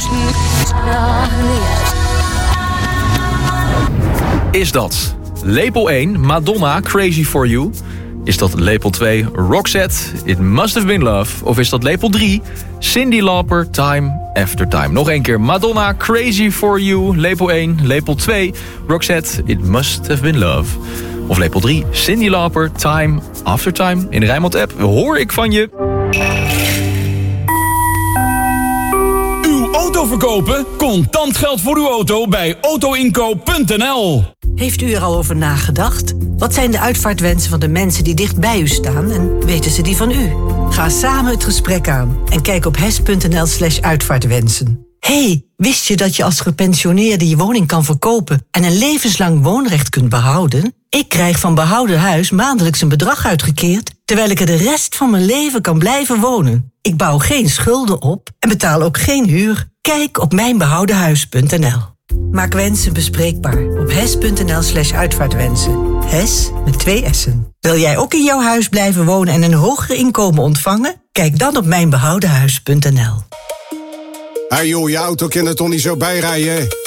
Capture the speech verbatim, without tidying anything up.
Is dat lepel één, Madonna, Crazy For You? Is dat lepel twee, Roxette, It Must Have Been Love? Of is dat lepel drie, Cyndi Lauper, Time After Time? Nog een keer, Madonna, Crazy For You, lepel één. Lepel twee, Roxette, It Must Have Been Love. Of lepel drie, Cyndi Lauper, Time After Time. In de Rijnmond app hoor ik van je. Uw auto verkopen? Contant geld voor uw auto bij autoinkoop punt n l. Heeft u er al over nagedacht? Wat zijn de uitvaartwensen van de mensen die dicht bij u staan en weten ze die van u? Ga samen het gesprek aan en kijk op hes punt n l slash uitvaartwensen. Hey, wist je dat je als gepensioneerde je woning kan verkopen en een levenslang woonrecht kunt behouden? Ik krijg van Behouden Huis maandelijks een bedrag uitgekeerd, terwijl ik er de rest van mijn leven kan blijven wonen. Ik bouw geen schulden op en betaal ook geen huur. Kijk op mijn behouden huis punt n l. Maak wensen bespreekbaar op hes punt n l slash uitvaartwensen. Hes met twee S'en. Wil jij ook in jouw huis blijven wonen en een hoger inkomen ontvangen? Kijk dan op mijn behouden huis punt n l. Hey joh, je auto kan er toch niet zo bijrijden?